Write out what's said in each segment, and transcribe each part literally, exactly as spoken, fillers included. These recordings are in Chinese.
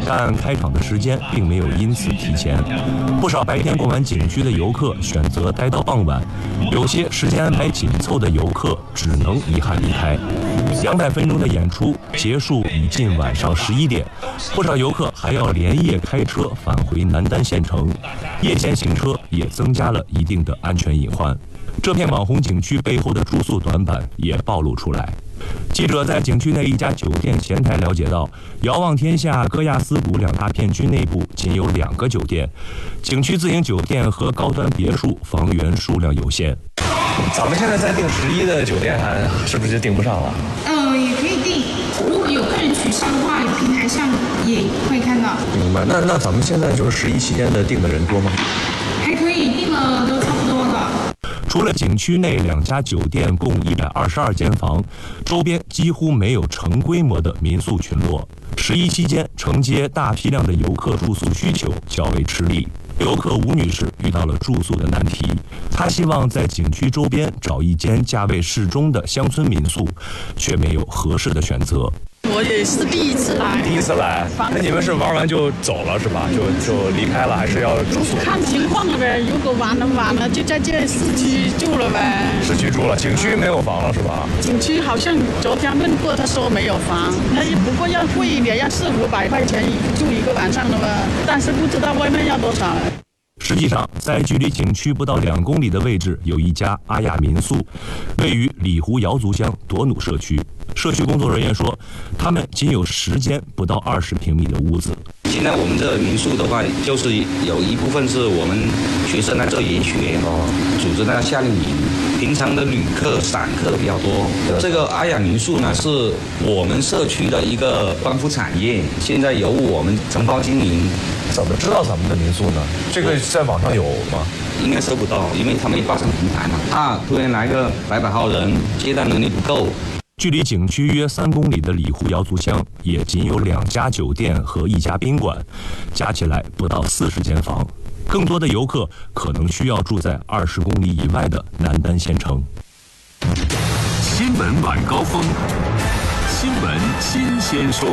但开场的时间并没有因此提前。不少白天逛完景区的游客选择待到傍晚，有些时间安排紧凑的游客只能遗憾离开。两百分钟的演出结束已近晚上十一点，不少游客还要连夜开车返回南丹县城，夜间行车也增加了一定的安全隐患。这片网红景区背后的住宿短板也暴露出来。记者在景区内一家酒店前台了解到，遥望天下、戈亚斯谷两大片区内部仅有两个酒店，景区自营酒店和高端别墅房源数量有限。 咱们现在在订十一的酒店，是不是就订不上了？ 呃，也可以订，如果有客人取消的话，平台上也会看到。 明白。那那咱们现在就是十一期间的订的人多吗？ 还可以，订了都差不多了。 除了景区内两家酒店共一百二十二间房，周边几乎没有成规模的民宿群落。十一期间承接大批量的游客住宿需求较为吃力。游客吴女士遇到了住宿的难题，她希望在景区周边找一间价位适中的乡村民宿，却没有合适的选择。 我也是第一次来， 第一次来，那你们是玩完就走了是吧？就就离开了，还是要住宿？ 看情况了呗，如果晚了晚了就在这市区住了呗。 市区住了，景区没有房了是吧？ 景区好像昨天问过，他说没有房，那不过要贵一点，要四五百块钱住一个晚上的吧，但是不知道外面要多少。 实际上，在距离景区不到两公里的位置，有一家阿亚民宿，位于里湖瑶族乡朵努社区。社区工作人员说，他们仅有十间不到二十平米的屋子。 现在我们的民宿的话，就是有一部分是我们学生来这研学哦，组织那夏令营。平常的旅客、散客比较多。这个阿雅民宿呢，是我们社区的一个光伏产业，现在由我们承包经营。 怎么知道咱们的民宿呢？这个在网上有吗？ 应该搜不到，因为他们挂上平台嘛。啊，突然来个百把号人，接待能力不够。 距离景区约三公里的里湖瑶族乡，也仅有两家酒店和一家宾馆，加起来不到四十间房。更多的游客可能需要住在二十公里以外的南丹县城。 新闻晚高峰，新闻新鲜说。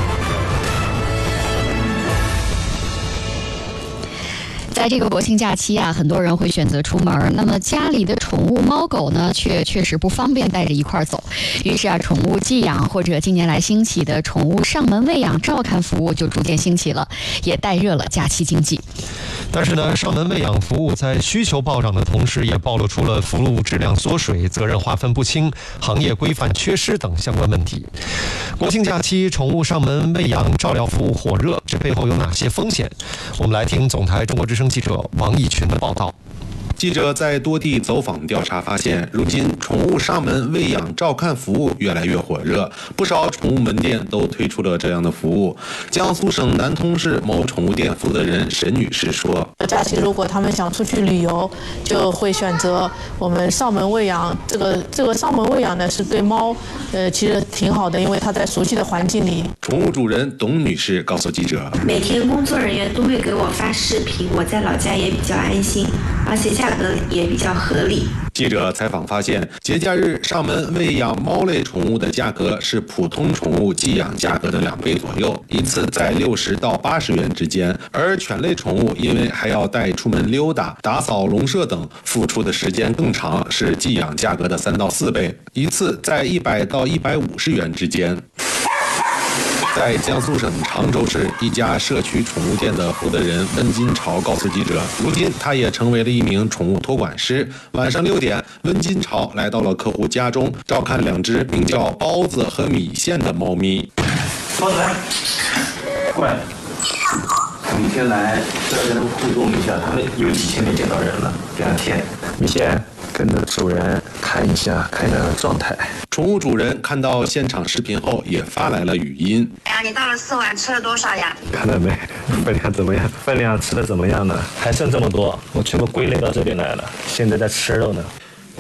在这个国庆假期啊，很多人会选择出门，那么家里的宠物猫狗呢，却确实不方便带着一块走。于是啊，宠物寄养或者近年来兴起的宠物上门喂养照看服务就逐渐兴起了，也带热了假期经济。 但是呢，上门喂养服务在需求暴涨的同时，也暴露出了服务质量缩水、责任划分不清、行业规范缺失等相关问题。国庆假期，宠物上门喂养照料服务火热，这背后有哪些风险？我们来听总台中国之声记者王义群的报道。 记者在多地走访调查发现，如今宠物上门喂养照看服务越来越火热，不少宠物门店都推出了这样的服务。江苏省南通市某宠物店负责人沈女士说：“ 假期如果他们想出去旅游，就会选择我们上门喂养。这个这个上门喂养呢，是对猫，呃，其实挺好的，因为它在熟悉的环境里。” 宠物主人董女士告诉记者：“ 每天工作人员都会给我发视频，我在老家也比较安心，而且价格也比较合理。” 记者采访发现，节假日上门喂养猫类宠物的价格是普通宠物寄养价格的两倍左右，一次在六十到八十元之间。而犬类宠物因为还要带出门溜达、打扫笼舍等，付出的时间更长，是寄养价格的三到四倍，一次在一百到一百五十元之间。在江苏省常州市一家社区宠物店的负责人温金朝告诉记者，如今他也成为了一名宠物托管师。晚上六点，温金朝来到了客户家中，照看两只名叫包子和米线的猫咪。 包子来，过来。每天来这跟他们互动一下，他们有几天没见到人了。两天，米线跟着主人看一下，看一下状态。 宠物主人看到现场视频后，也发来了语音。 哎呀，你到了四碗，吃了多少呀？ 看到没？分量怎么样？分量吃的怎么样呢？还剩这么多，我全部归类到这边来了。现在在吃肉呢。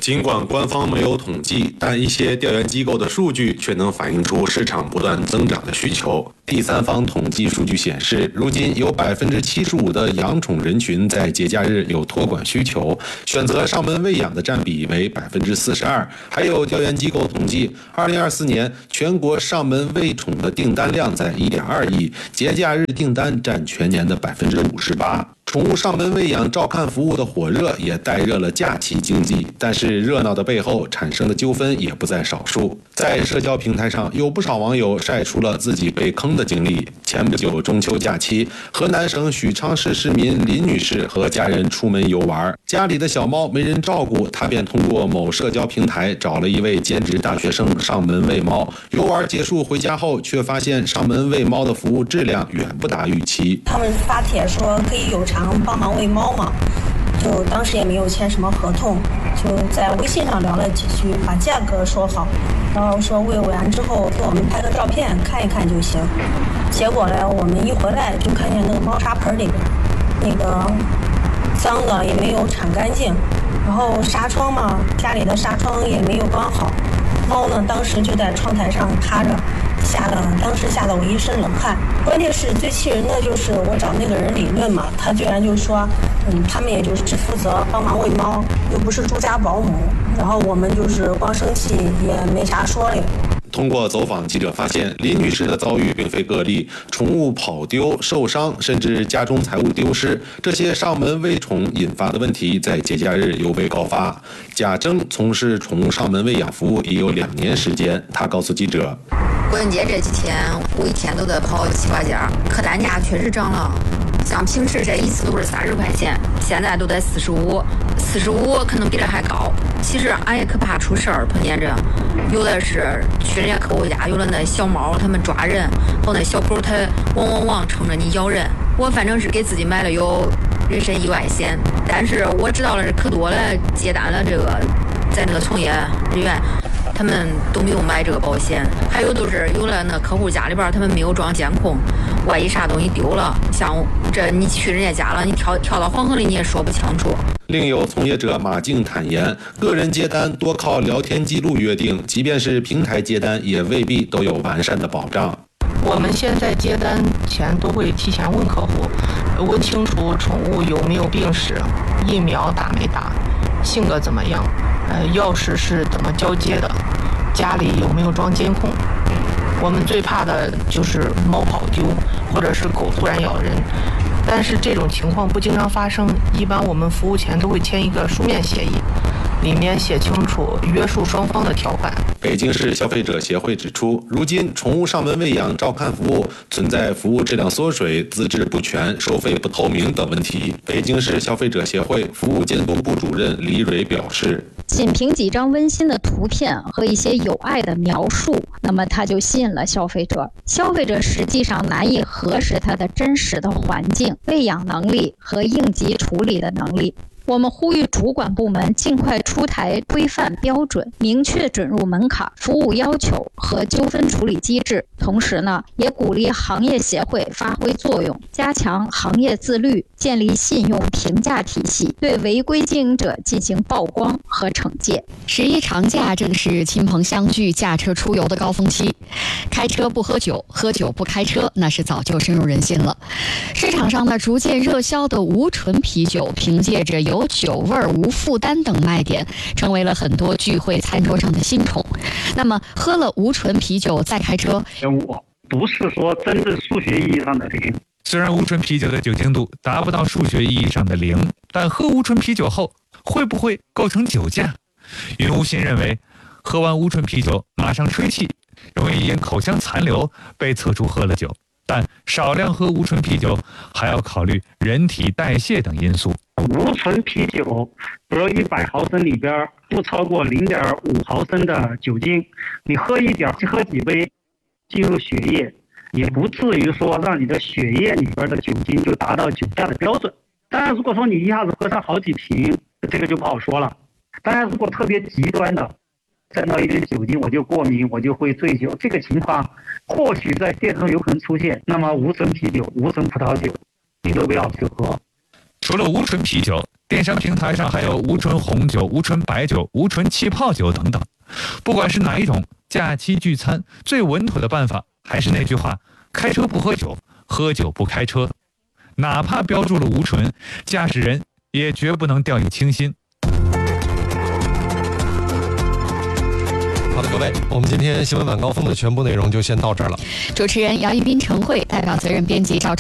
尽管官方没有统计，但一些调研机构的数据却能反映出市场不断增长的需求。第三方统计数据显示，如今有百分之七十五的养宠人群在节假日有托管需求，选择上门喂养的占比为百分之四十二。还有调研机构统计，二零二四年全国上门喂宠的订单量在一点二亿，节假日订单占全年的百分之五十八。宠物上门喂养照看服务的火热也带热了假期经济，但是热闹的背后产生的纠纷也不在少数。在社交平台上，有不少网友晒出了自己被坑的经历。前不久中秋假期，河南省许昌市市民林女士和家人出门游玩，家里的小猫没人照顾，她便通过某社交平台找了一位兼职大学生上门喂猫。游玩结束回家后，却发现上门喂猫的服务质量远不达预期。 他们发帖说可以有偿帮忙喂猫嘛，就当时也没有签什么合同，就在微信上聊了几句，把价格说好，然后说喂完之后给我们拍个照片看一看就行。结果呢，我们一回来就看见那个猫砂盆里那个脏的也没有铲干净，然后纱窗嘛，家里的纱窗也没有关好，猫呢当时就在窗台上趴着，吓得当时吓得我一身冷汗。关键是最气人的就是我找那个人理论嘛，他居然就说，嗯，他们也就是只负责帮忙喂猫，又不是住家保姆，然后我们就是光生气也没啥说的。 通过走访，记者发现林女士的遭遇并非个例，宠物跑丢、受伤，甚至家中财物丢失，这些上门喂宠引发的问题在节假日尤为高发。贾征从事宠物上门喂养服务已有两年时间，他告诉记者， 国庆节这几天我一天都得跑七八家，客单价确实涨了，像平时这一次都是三十块钱，现在都得四十五，四十五可能比这还高。其实俺也可怕出事儿，碰见这有的是去人家客户家，有的那小猫他们抓人，或那小狗它汪汪汪冲着你咬人。我反正是给自己买了有人身意外险，但是我知道了是可多了，接单了这个在那个从业人员他们都没有买这个保险，还有都是有了那客户家里边他们没有装监控，万一啥东西丢了，像这你去人家家了，你跳跳到黄河里你也说不清楚。 另有从业者马静坦言，个人接单多靠聊天记录约定，即便是平台接单也未必都有完善的保障。 我们现在接单前都会提前问客户，问清楚宠物有没有病史，疫苗打没打，性格怎么样，呃，钥匙是怎么交接的，家里有没有装监控。我们最怕的就是猫跑丢，或者是狗突然咬人。但是这种情况不经常发生，一般我们服务前都会签一个书面协议，里面写清楚约束双方的条款。 北京市消费者协会指出，如今宠物上门喂养照看服务存在服务质量缩水、资质不全、收费不透明等问题。北京市消费者协会服务监督部主任李蕊表示， 仅凭几张温馨的图片和一些有爱的描述，那么它就吸引了消费者。消费者实际上难以核实它的真实的环境、喂养能力和应急处理的能力。我们呼吁主管部门尽快出台规范标准，明确准入门槛、服务要求和纠纷处理机制。同时呢，也鼓励行业协会发挥作用，加强行业自律，建立信用评价体系，对违规经营者进行曝光和惩戒。 十一长假正是亲朋相聚、驾车出游的高峰期，开车不喝酒，喝酒不开车，那是早就深入人心了。市场上呢，逐渐热销的无醇啤酒，凭借着有有酒味、无负担等卖点，成为了很多聚会餐桌上的新宠。那么，喝了无醇啤酒再开车， 我不是说真正数学意义上的零。 虽然无醇啤酒的酒精度达不到数学意义上的零，但喝无醇啤酒后会不会构成酒驾？云无心认为，喝完无醇啤酒马上吹气，容易因口腔残留被测出喝了酒。但少量喝无醇啤酒还要考虑人体代谢等因素。 无醇啤酒，比如一百毫升里边不超过零点五毫升的酒精，你喝一点，喝几杯进入血液，也不至于说让你的血液里边的酒精就达到酒驾的标准。当然，如果说你一下子喝上好几瓶，这个就不好说了。当然，如果特别极端的，沾到一点酒精我就过敏，我就会醉酒，这个情况或许在现实中有可能出现。那么无醇啤酒、无醇葡萄酒，你都不要去喝。 除了无醇啤酒， 电商平台上还有无醇红酒、无醇白酒、无醇气泡酒等等。不管是哪一种，假期聚餐最稳妥的办法还是那句话：开车不喝酒，喝酒不开车。哪怕标注了无醇，驾驶人也绝不能掉以轻心。 好的，各位，我们今天新闻晚高峰的全部内容就先到这儿了。 主持人姚一斌、陈慧，代表责任编辑赵。